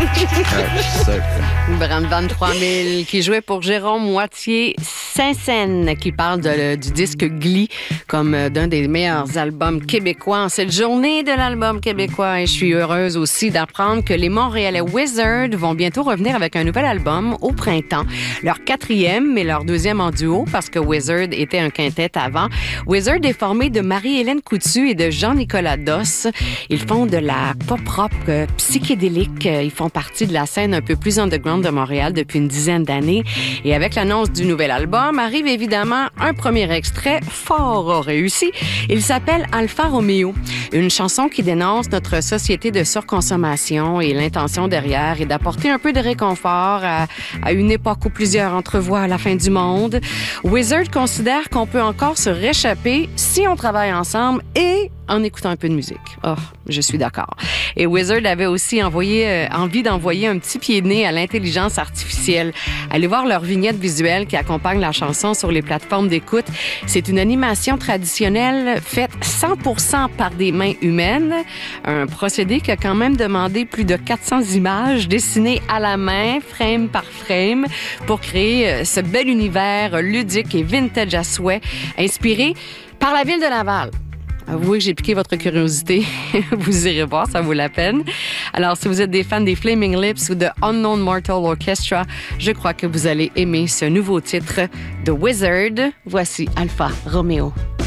Brand 23 000 qui jouait pour Jérôme Moitié Saint-Saëns qui parle du disque Glee comme d'un des meilleurs albums québécois en cette journée de l'album québécois. Et je suis heureuse aussi d'apprendre que les Montréalais Wizard vont bientôt revenir avec un nouvel album au printemps. Leur 4e, mais leur 2e en duo parce que Wizard était un quintet avant. Wizard est formé de Marie-Hélène Coutu et de Jean-Nicolas Doss. Ils font de la pop-rock psychédélique. Ils font partie de la scène un peu plus underground de Montréal depuis une dizaine d'années. Et avec l'annonce du nouvel album, arrive évidemment un premier extrait fort réussi. Il s'appelle Alfa Romeo, une chanson qui dénonce notre société de surconsommation et l'intention derrière est d'apporter un peu de réconfort à une époque où plusieurs entrevoient la fin du monde. Wizard considère qu'on peut encore se réchapper si on travaille ensemble et en écoutant un peu de musique. Oh, je suis d'accord. Et Wizard avait aussi envie d'envoyer un petit pied de nez à l'intelligence artificielle. Allez voir leur vignette visuelle qui accompagne la chanson sur les plateformes d'écoute. C'est une animation traditionnelle faite 100% par des mains humaines. Un procédé qui a quand même demandé plus de 400 images dessinées à la main, frame par frame, pour créer ce bel univers ludique et vintage à souhait, inspiré par la ville de Laval. Avouez que j'ai piqué votre curiosité. Vous irez voir, ça vaut la peine. Alors, si vous êtes des fans des Flaming Lips ou de Unknown Mortal Orchestra, je crois que vous allez aimer ce nouveau titre de Wizard. Voici Alfa Romeo.